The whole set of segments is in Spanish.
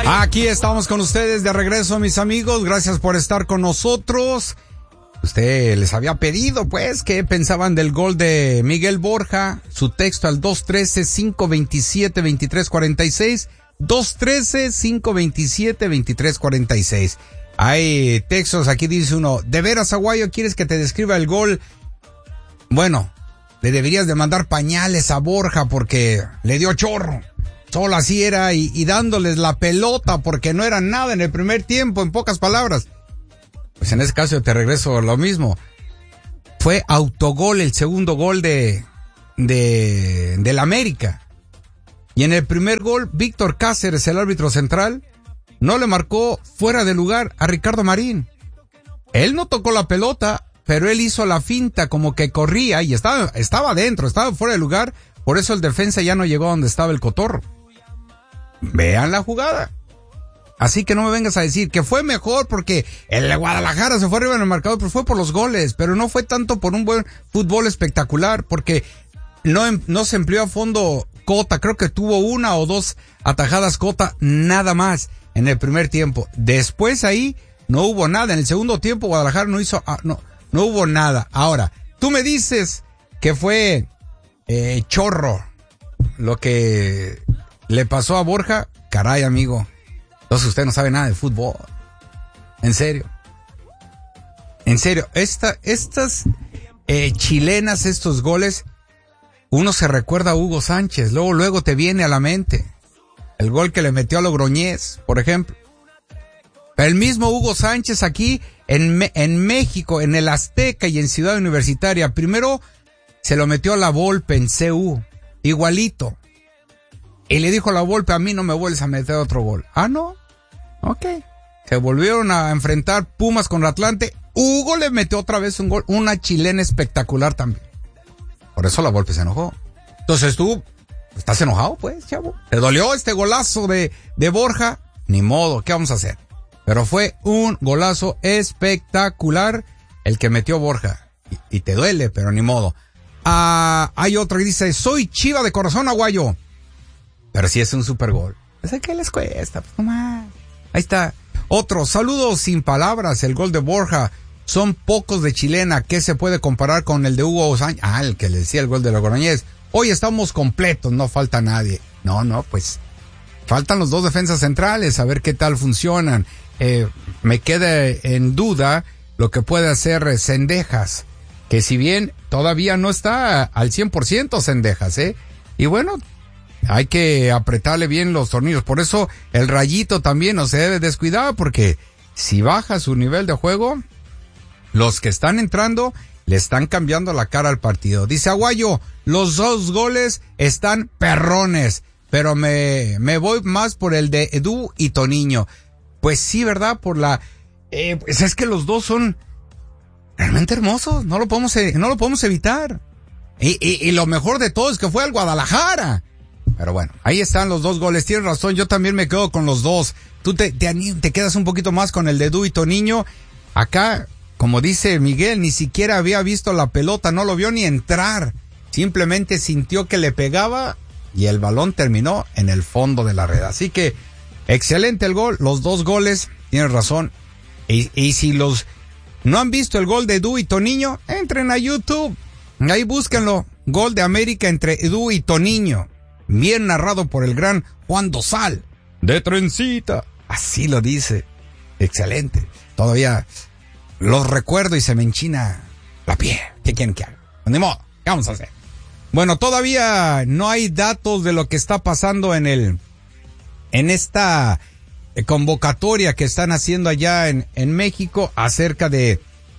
Aquí estamos con ustedes de regreso, mis amigos. Gracias por estar con nosotros. Usted les había pedido, pues, qué pensaban del gol de Miguel Borja. Su texto al 213-527-2346. 213-527-2346. Hay textos, aquí dice uno: ¿de veras, Aguayo, quieres que te describa el gol? Bueno, le deberías de mandar pañales a Borja porque le dio chorro. Solo así era y dándoles la pelota porque no era nada en el primer tiempo, en pocas palabras. Pues en ese caso te regreso lo mismo. Fue autogol el segundo gol del América. Y en el primer gol, Víctor Cáceres, el árbitro central, no le marcó fuera de lugar a Ricardo Marín. Él no tocó la pelota, pero él hizo la finta como que corría y estaba adentro, estaba fuera de lugar. Por eso el defensa ya no llegó a donde estaba el cotorro. Vean la jugada. Así que no me vengas a decir que fue mejor porque el Guadalajara se fue arriba en el marcador, pero fue por los goles, pero no fue tanto por un buen fútbol espectacular, porque no se empleó a fondo Cota. Creo que tuvo una o dos atajadas Cota, nada más en el primer tiempo. Después ahí no hubo nada. En el segundo tiempo Guadalajara no hubo nada. Ahora, tú me dices que fue chorro lo que le pasó a Borja. Caray, amigo, entonces usted no sabe nada de fútbol. En serio. Estas chilenas, estos goles, uno se recuerda a Hugo Sánchez, luego te viene a la mente el gol que le metió a Logroñés, por ejemplo. El mismo Hugo Sánchez aquí en México, en el Azteca y en Ciudad Universitaria, primero se lo metió a la Volpe en CU, igualito. Y le dijo a la Volpe: a mí no me vuelves a meter otro gol. Ah, ¿no? Ok. Se volvieron a enfrentar Pumas con Atlante. Hugo le metió otra vez un gol, una chilena espectacular también. Por eso la Volpe se enojó. Entonces tú, ¿estás enojado, pues, chavo? ¿Te dolió este golazo de Borja? Ni modo, ¿qué vamos a hacer? Pero fue un golazo espectacular el que metió Borja. Y te duele, pero ni modo. Hay otro que dice: soy Chiva de corazón, Aguayo. Pero sí es un super gol. ¿Qué les cuesta? Pues nomás. Ahí está. Otro: saludos sin palabras. El gol de Borja son pocos de chilena. ¿Qué se puede comparar con el de Hugo Sánchez? El que le decía el gol de Logroñés. Hoy estamos completos, no falta nadie. No, pues faltan los dos defensas centrales, a ver qué tal funcionan. Me queda en duda lo que puede hacer Cendejas, que si bien todavía no está al 100% Cendejas, y bueno, hay que apretarle bien los tornillos. Por eso el Rayito también no se debe descuidar, porque si baja su nivel de juego, los que están entrando le están cambiando la cara al partido. Dice Aguayo: los dos goles están perrones, pero me voy más por el de Edu y Toniño. Pues sí, ¿verdad? Pues es que los dos son realmente hermosos, no lo podemos evitar. Y lo mejor de todo es que fue al Guadalajara. Pero bueno, ahí están los dos goles. Tienes razón, yo también me quedo con los dos. Tú te quedas un poquito más con el de Edu y Toniño. Acá, como dice Miguel, ni siquiera había visto la pelota, no lo vio ni entrar. Simplemente sintió que le pegaba y el balón terminó en el fondo de la red. Así que excelente el gol, los dos goles, tienes razón. Y si los no han visto el gol de Edu y Toniño, entren a YouTube. Ahí búsquenlo. Gol de América entre Edu y Toniño. Bien narrado por el gran Juan Dosal. De trencita. Así lo dice. Excelente. Todavía los recuerdo y se me enchina la piel. ¿Qué quieren que haga? Ni modo. ¿Qué vamos a hacer? Bueno, todavía no hay datos de lo que está pasando en esta convocatoria que están haciendo allá en México acerca de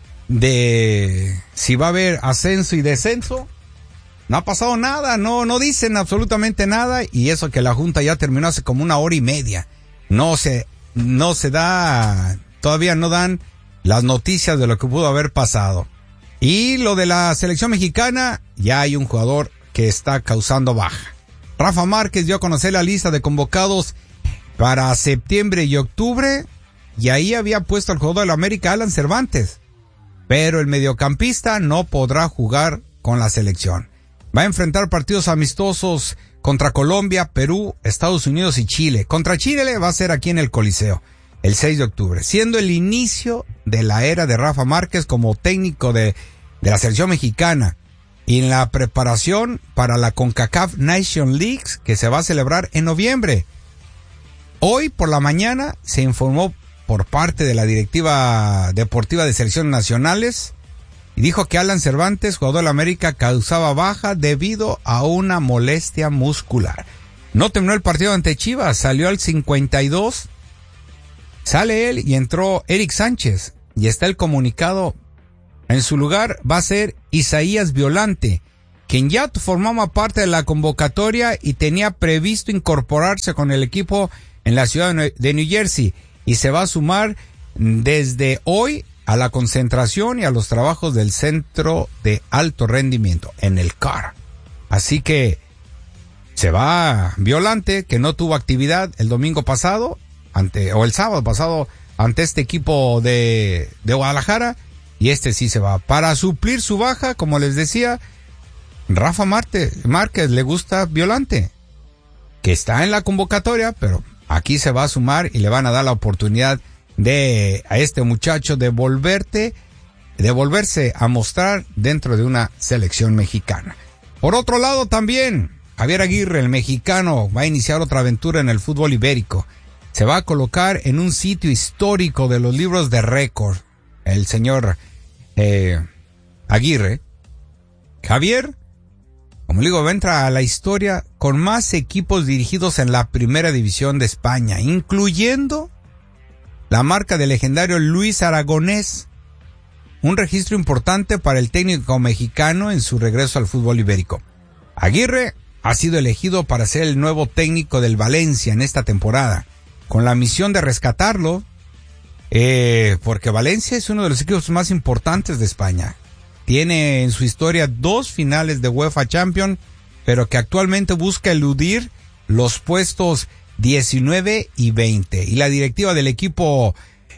si va a haber ascenso y descenso. No ha pasado nada, no dicen absolutamente nada, y eso que la Junta ya terminó hace como 1 hora y media. No se da, todavía no dan las noticias de lo que pudo haber pasado. Y lo de la selección mexicana, ya hay un jugador que está causando baja. Rafa Márquez dio a conocer la lista de convocados para septiembre y octubre, y ahí había puesto al jugador de la América, Alan Cervantes. Pero el mediocampista no podrá jugar con la selección. Va a enfrentar partidos amistosos contra Colombia, Perú, Estados Unidos y Chile. Contra Chile va a ser aquí en el Coliseo, el 6 de octubre, siendo el inicio de la era de Rafa Márquez como técnico de la selección mexicana y en la preparación para la CONCACAF Nation League que se va a celebrar en noviembre. Hoy por la mañana se informó por parte de la directiva deportiva de selecciones nacionales y dijo que Alan Cervantes, jugador de la América, causaba baja debido a una molestia muscular. No terminó el partido ante Chivas, salió al 52, sale él y entró Eric Sánchez y está el comunicado. En su lugar va a ser Isaías Violante, quien ya formaba parte de la convocatoria y tenía previsto incorporarse con el equipo en la ciudad de New Jersey y se va a sumar desde hoy a la concentración y a los trabajos del centro de alto rendimiento en el CAR. Así que se va Violante, que no tuvo actividad el domingo pasado el sábado pasado ante este equipo de Guadalajara. Y este sí se va. Para suplir su baja, como les decía, Rafa Márquez le gusta Violante, que está en la convocatoria, pero aquí se va a sumar y le van a dar la oportunidad a este muchacho de volverse a mostrar dentro de una selección mexicana. Por otro lado también, Javier Aguirre, el mexicano, va a iniciar otra aventura en el fútbol ibérico. Se va a colocar en un sitio histórico de los libros de récord. El señor Aguirre, Javier, como digo, va a entrar a la historia con más equipos dirigidos en la primera división de España, incluyendo la marca del legendario Luis Aragonés, un registro importante para el técnico mexicano en su regreso al fútbol ibérico. Aguirre ha sido elegido para ser el nuevo técnico del Valencia en esta temporada, con la misión de rescatarlo, porque Valencia es uno de los equipos más importantes de España. Tiene en su historia 2 finales de UEFA Champions, pero que actualmente busca eludir los puestos 19 y 20. Y la directiva del equipo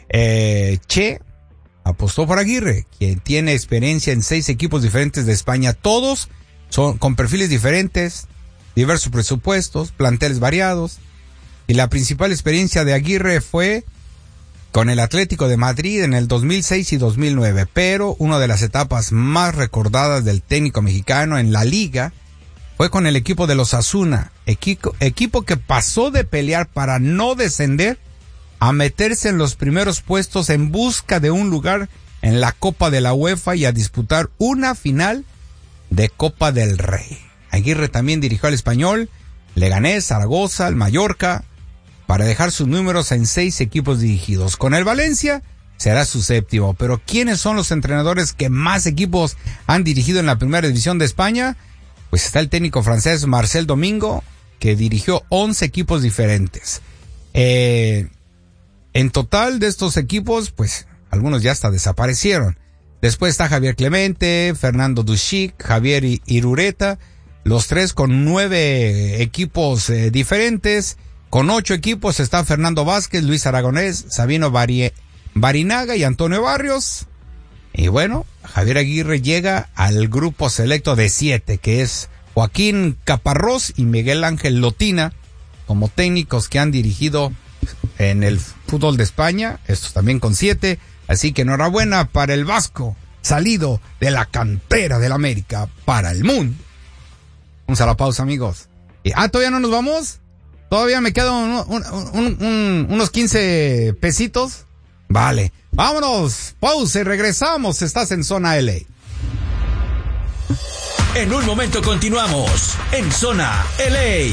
Che apostó por Aguirre, quien tiene experiencia en 6 equipos diferentes de España. Todos son con perfiles diferentes, diversos presupuestos, planteles variados. Y la principal experiencia de Aguirre fue con el Atlético de Madrid en el 2006 y 2009, pero una de las etapas más recordadas del técnico mexicano en la liga fue con el equipo de los Osasuna, equipo que pasó de pelear para no descender a meterse en los primeros puestos en busca de un lugar en la Copa de la UEFA y a disputar una final de Copa del Rey. Aguirre también dirigió al Español, Leganés, Zaragoza, el Mallorca, para dejar sus números en 6 equipos dirigidos. Con el Valencia será su 7º, pero ¿quiénes son los entrenadores que más equipos han dirigido en la primera división de España? Pues está el técnico francés Marcel Domingo, que dirigió 11 equipos diferentes. En total de estos equipos, pues algunos ya hasta desaparecieron. Después está Javier Clemente, Fernando Duchic, Javier Irureta, los 3 con 9 equipos diferentes. Con 8 equipos está Fernando Vázquez, Luis Aragonés, Sabino Barinaga y Antonio Barrios. Y bueno, Javier Aguirre llega al grupo selecto de 7, que es Joaquín Caparrós y Miguel Ángel Lotina, como técnicos que han dirigido en el fútbol de España, estos también con 7. Así que enhorabuena para el vasco, salido de la cantera del América para el mundo. Vamos a la pausa, amigos. ¿Todavía no nos vamos? Todavía me quedan unos 15 pesitos. Vale, vámonos, pausa y regresamos. Estás en Zona LA. En un momento continuamos en Zona LA.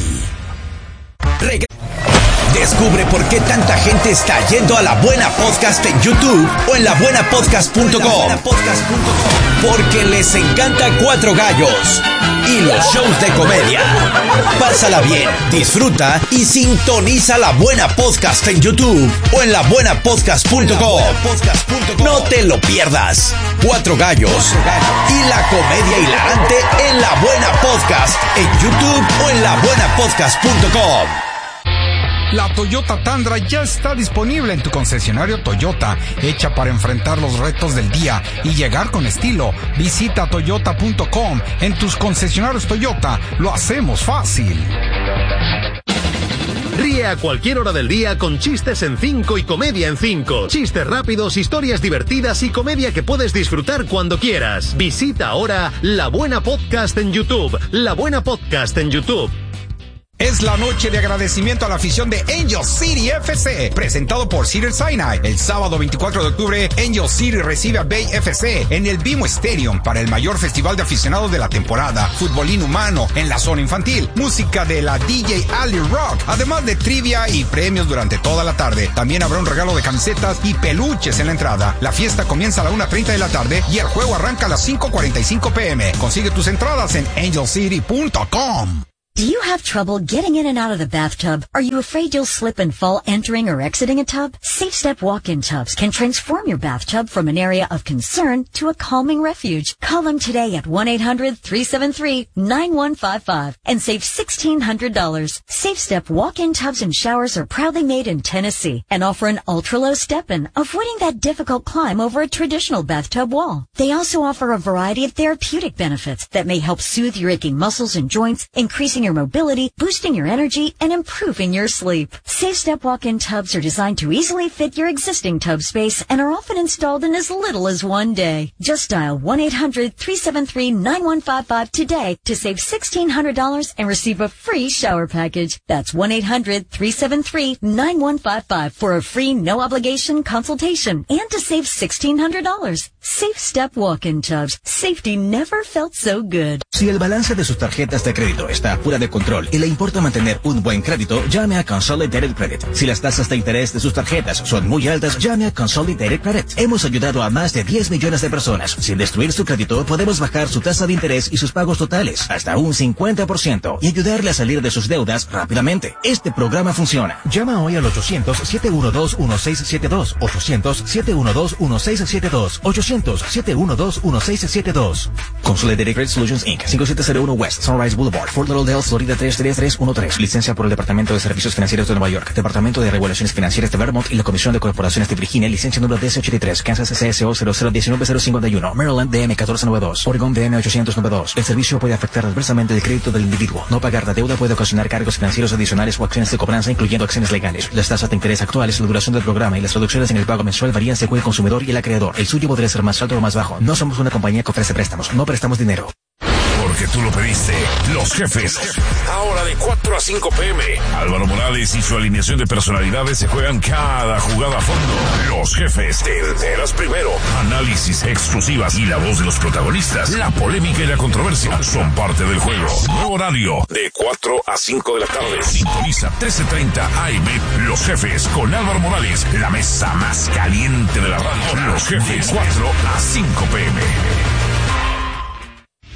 Descubre por qué tanta gente está yendo a La Buena Podcast en YouTube o en labuenapodcast.com. Porque les encanta Cuatro Gallos y los shows de comedia. Pásala bien, disfruta y sintoniza La Buena Podcast en YouTube o en labuenapodcast.com. No te lo pierdas. Cuatro Gallos y la comedia hilarante en La Buena Podcast en YouTube o en labuenapodcast.com. La Toyota Tundra ya está disponible en tu concesionario Toyota, hecha para enfrentar los retos del día y llegar con estilo. Visita toyota.com. En tus concesionarios Toyota lo hacemos fácil. Ríe a cualquier hora del día con Chistes en 5 y Comedia en 5. Chistes rápidos, historias divertidas y comedia que puedes disfrutar cuando quieras. Visita ahora La Buena Podcast en YouTube. La Buena Podcast en YouTube. Es la noche de agradecimiento a la afición de Angel City FC, presentado por Cedar Sinai. El sábado 24 de octubre, Angel City recibe a Bay FC en el BMO Stadium para el mayor festival de aficionados de la temporada. Fútbol inhumano en la zona infantil, música de la DJ Ali Rock, además de trivia y premios durante toda la tarde. También habrá un regalo de camisetas y peluches en la entrada. La fiesta comienza a la 1:30 de la tarde y el juego arranca a las 5:45 p.m. Consigue tus entradas en angelcity.com. Do you have trouble getting in and out of the bathtub? Are you afraid you'll slip and fall entering or exiting a tub? Safe Step walk-in tubs can transform your bathtub from an area of concern to a calming refuge. Call them today at 1-800-373-9155 and save $1,600. Safe Step walk-in tubs and showers are proudly made in Tennessee and offer an ultra-low step-in, avoiding that difficult climb over a traditional bathtub wall. They also offer a variety of therapeutic benefits that may help soothe your aching muscles and joints, increasing your mobility, boosting your energy, and improving your sleep. Safe Step walk-in tubs are designed to easily fit your existing tub space and are often installed in as little as one day. Just dial 1-800-373-9155 today to save $1,600 and receive a free shower package. That's 1-800-373-9155 for a free no-obligation consultation and to save $1,600. Safe Step walk-in tubs. Safety never felt so good. Si el balance de sus tarjetas de crédito está fuera de control y le importa mantener un buen crédito, llame a Consolidated Credit. Si las tasas de interés de sus tarjetas son muy altas, llame a Consolidated Credit. Hemos ayudado a más de 10 millones de personas. Sin destruir su crédito, podemos bajar su tasa de interés y sus pagos totales hasta un 50% y ayudarle a salir de sus deudas rápidamente. Este programa funciona. Llama hoy al 800-712-1672. 800-712-1672. 800-712-1672. Consolidated Credit Solutions Inc. 5701 West Sunrise Boulevard, Fort Lauderdale, Florida 33313. Licencia por el Departamento de Servicios Financieros de Nueva York, Departamento de Regulaciones Financieras de Vermont y la Comisión de Corporaciones de Virginia. Licencia número DC83, Kansas CSO 0019051, Maryland DM 1492, Oregon DM 892. El servicio puede afectar adversamente el crédito del individuo. No pagar la deuda puede ocasionar cargos financieros adicionales o acciones de cobranza, incluyendo acciones legales. Las tasas de interés actuales, la duración del programa y las reducciones en el pago mensual varían según el consumidor y el acreedor. El suyo podría ser más alto o más bajo. No somos una compañía que ofrece préstamos. No prestamos dinero. Porque tú lo pediste. Los Jefes. Ahora de 4 a 5 p.m. Álvaro Morales y su alineación de personalidades se juegan cada jugada a fondo. Los Jefes. Te enteras primero. Análisis, exclusivas y la voz de los protagonistas. La polémica y la controversia son parte del juego. Nuevo horario de 4 a 5 de la tarde. Sintoniza 13:30 AM. Los Jefes con Álvaro Morales. La mesa más caliente de la radio. Los Jefes. 4 a 5 p.m.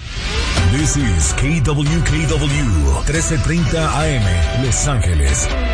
This is KWKW 1330 AM, Los Ángeles.